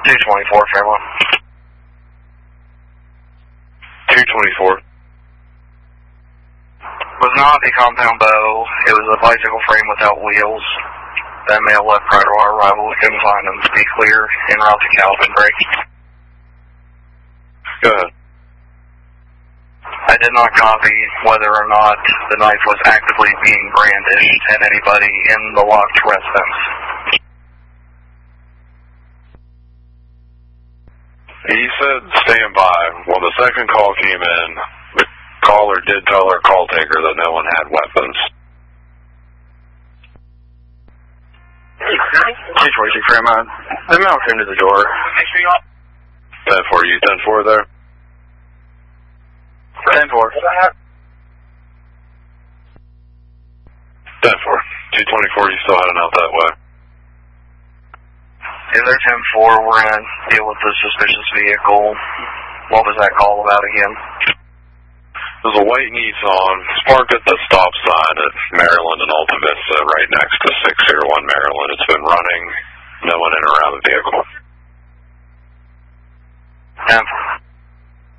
224, Fairmont. 224. Was not a compound bow. It was a bicycle frame without wheels. That male left prior to our arrival. We couldn't find him to be clear en route to Calvin Break. Go ahead. I did not copy whether or not the knife was actively being brandished at anybody in the locked residence. He said stand by. When the second call came in, the caller did tell our call taker that no one had weapons. 226 Fairmont. The male came to the door. 10-4, you 10-4 there? 10-4. 10-4. 224, you still heading out that way? Yeah, they're 10-4. We're going to deal with the suspicious vehicle. What was that call about again? There's a white Nissan. It's parked at the stop sign at Maryland and Alta Vista right next to 601 Maryland. It's been running. No one in or around the vehicle. 10-4.